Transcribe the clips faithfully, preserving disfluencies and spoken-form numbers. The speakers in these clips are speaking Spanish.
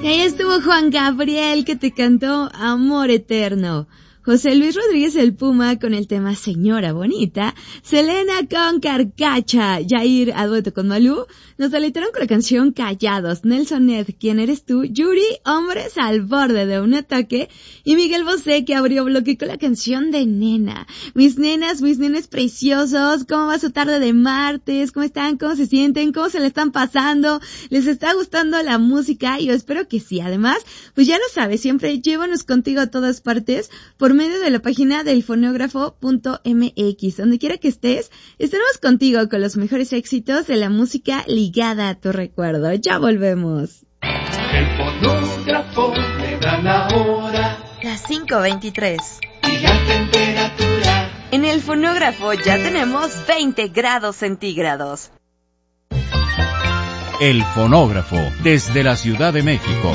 Y ahí estuvo Juan Gabriel, que te cantó Amor Eterno. José Luis Rodríguez el Puma con el tema Señora Bonita, Selena con Carcacha, Jair a dueto con Malú, nos deleitaron con la canción Callados, Nelson Ned, ¿Quién eres tú?, Yuri, Hombres al borde de un ataque, y Miguel Bosé, que abrió bloque con la canción de Nena. Mis nenas, mis nenes preciosos, ¿cómo va su tarde de martes? ¿Cómo están? ¿Cómo se sienten? ¿Cómo se le están pasando? ¿Les está gustando la música? Yo espero que sí. Además, pues ya lo sabes, siempre llévanos contigo a todas partes, por medio de la página del fonógrafo punto m x. Donde quiera que estés, estaremos contigo con los mejores éxitos de la música ligada a tu recuerdo. Ya volvemos. El fonógrafo le dan ahora las cinco veintitrés. Y la temperatura. En el fonógrafo ya tenemos veinte grados centígrados. El fonógrafo, desde la Ciudad de México.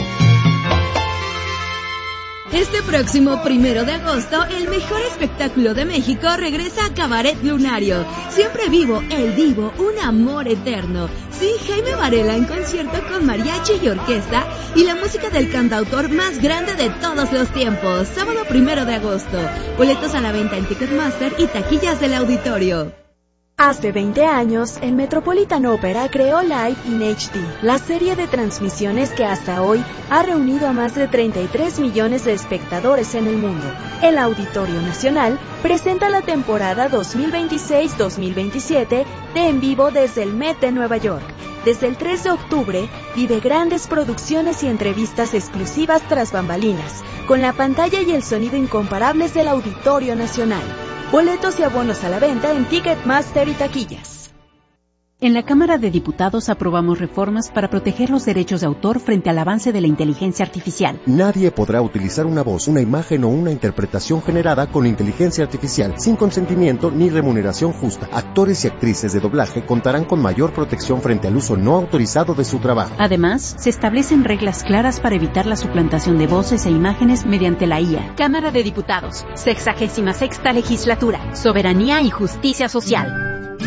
Este próximo primero de agosto, el mejor espectáculo de México regresa a Cabaret Lunario. Siempre vivo, el divo, un amor eterno. Sí, Jaime Varela en concierto con mariachi y orquesta y la música del cantautor más grande de todos los tiempos. Sábado primero de agosto. Boletos a la venta en Ticketmaster y taquillas del auditorio. Hace veinte años, el Metropolitan Opera creó Live in H D, la serie de transmisiones que hasta hoy ha reunido a más de treinta y tres millones de espectadores en el mundo. El Auditorio Nacional presenta la temporada dos mil veintiséis dos mil veintisiete de En Vivo desde el Met de Nueva York. Desde el tres de octubre, vive grandes producciones y entrevistas exclusivas tras bambalinas, con la pantalla y el sonido incomparables del Auditorio Nacional. Boletos y abonos a la venta en Ticketmaster y taquillas. En la Cámara de Diputados aprobamos reformas para proteger los derechos de autor frente al avance de la inteligencia artificial. Nadie podrá utilizar una voz, una imagen o una interpretación generada con inteligencia artificial sin consentimiento ni remuneración justa. Actores y actrices de doblaje contarán con mayor protección frente al uso no autorizado de su trabajo. Además, se establecen reglas claras para evitar la suplantación de voces e imágenes mediante la I A. Cámara de Diputados, sexagésima sexta legislatura, soberanía y justicia social.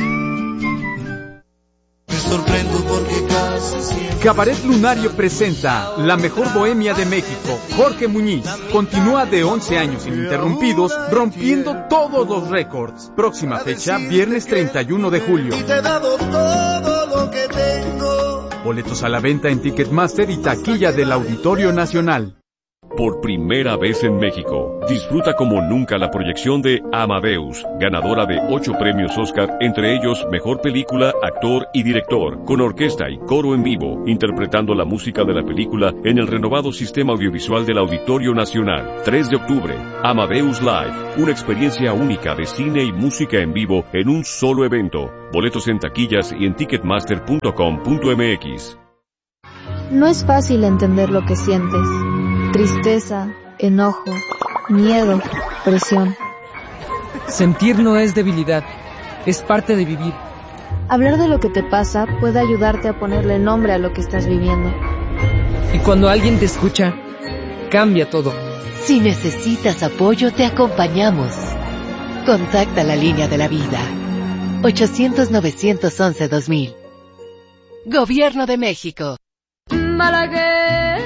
Cabaret Lunario presenta La Mejor Bohemia de México. Jorge Muñiz continúa de once años ininterrumpidos, rompiendo todos los récords. Próxima fecha, viernes treinta y uno de julio. Boletos a la venta en Ticketmaster y taquilla del Auditorio Nacional. Por primera vez en México, disfruta como nunca la proyección de Amadeus, ganadora de ocho premios Oscar, entre ellos Mejor Película, Actor y Director, con orquesta y coro en vivo, interpretando la música de la película en el renovado sistema audiovisual del Auditorio Nacional. tres de octubre, Amadeus Live, una experiencia única de cine y música en vivo en un solo evento. Boletos en taquillas y en ticketmaster punto com punto m x. No es fácil entender lo que sientes. Tristeza, enojo, miedo, presión. Sentir no es debilidad, es parte de vivir. Hablar de lo que te pasa puede ayudarte a ponerle nombre a lo que estás viviendo. Y cuando alguien te escucha, cambia todo. Si necesitas apoyo, te acompañamos. Contacta la línea de la vida. ochocientos novecientos once dos mil. Gobierno de México. Malagueña.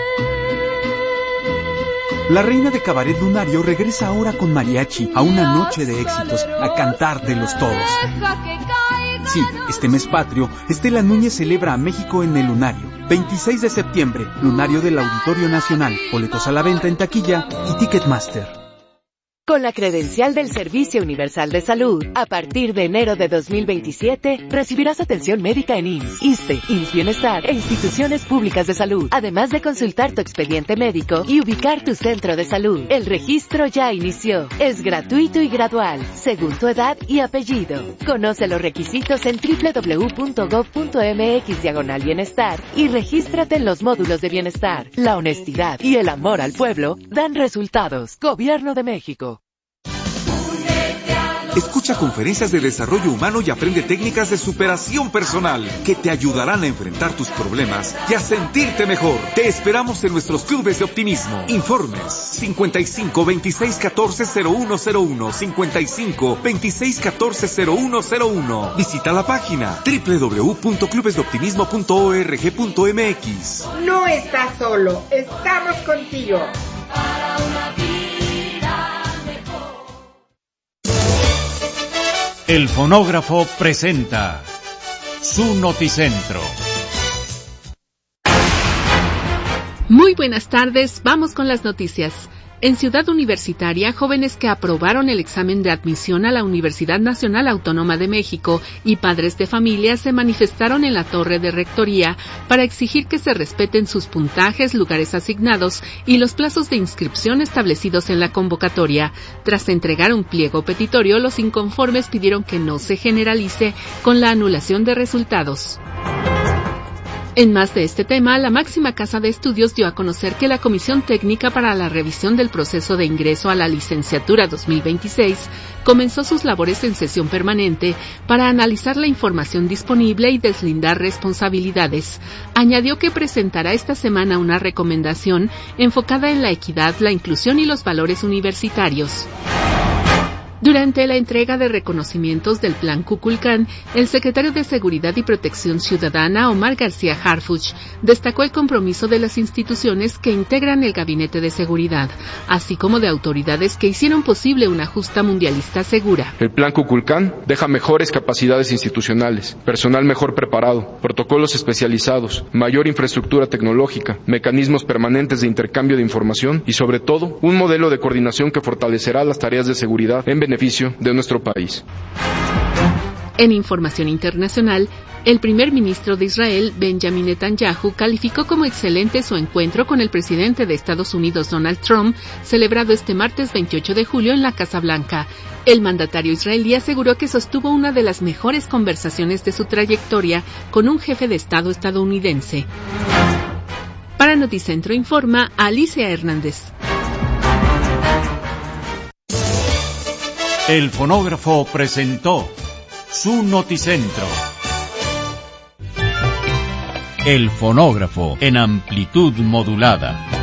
La reina de Cabaret Lunario regresa ahora con mariachi a una noche de éxitos, a cantártelos todos. Sí, este mes patrio, Estela Núñez celebra a México en el Lunario. veintiséis de septiembre, Lunario del Auditorio Nacional. Boletos a la venta en taquilla y Ticketmaster. Con la credencial del Servicio Universal de Salud, a partir de enero de dos mil veintisiete, recibirás atención médica en I M S S, ISSSTE, I M S S Bienestar e instituciones públicas de salud, además de consultar tu expediente médico y ubicar tu centro de salud. El registro ya inició. Es gratuito y gradual, según tu edad y apellido. Conoce los requisitos en doble u doble u doble u punto gob punto m x diagonal bienestar y regístrate en los módulos de bienestar. La honestidad y el amor al pueblo dan resultados. Gobierno de México. Escucha conferencias de desarrollo humano y aprende técnicas de superación personal que te ayudarán a enfrentar tus problemas y a sentirte mejor. Te esperamos en nuestros clubes de optimismo. Informes cincuenta y cinco, veintiséis, catorce, cero uno cero uno, cincuenta y cinco, veintiséis, catorce, cero uno cero uno. Visita la página doble u doble u doble u punto clubes de optimismo punto org punto m x. No estás solo, estamos contigo. Para una vida mejor. El fonógrafo presenta su Noticentro. Muy buenas tardes, vamos con las noticias. En Ciudad Universitaria, jóvenes que aprobaron el examen de admisión a la Universidad Nacional Autónoma de México y padres de familia se manifestaron en la torre de rectoría para exigir que se respeten sus puntajes, lugares asignados y los plazos de inscripción establecidos en la convocatoria. Tras entregar un pliego petitorio, los inconformes pidieron que no se generalice con la anulación de resultados. En más de este tema, la máxima casa de estudios dio a conocer que la Comisión Técnica para la Revisión del Proceso de Ingreso a la Licenciatura dos mil veintiséis comenzó sus labores en sesión permanente para analizar la información disponible y deslindar responsabilidades. Añadió que presentará esta semana una recomendación enfocada en la equidad, la inclusión y los valores universitarios. Durante la entrega de reconocimientos del Plan Kukulcán, el secretario de Seguridad y Protección Ciudadana, Omar García Harfuch, destacó el compromiso de las instituciones que integran el Gabinete de Seguridad, así como de autoridades que hicieron posible una justa mundialista segura. El Plan Kukulcán deja mejores capacidades institucionales, personal mejor preparado, protocolos especializados, mayor infraestructura tecnológica, mecanismos permanentes de intercambio de información y, sobre todo, un modelo de coordinación que fortalecerá las tareas de seguridad en beneficio de nuestro país. En información internacional, el primer ministro de Israel, Benjamin Netanyahu, calificó como excelente su encuentro con el presidente de Estados Unidos, Donald Trump, celebrado este martes veintiocho de julio en la Casa Blanca. El mandatario israelí aseguró que sostuvo una de las mejores conversaciones de su trayectoria con un jefe de Estado estadounidense. Para Noticentro informa Alicia Hernández. El fonógrafo presentó su Noticentro. El fonógrafo en amplitud modulada.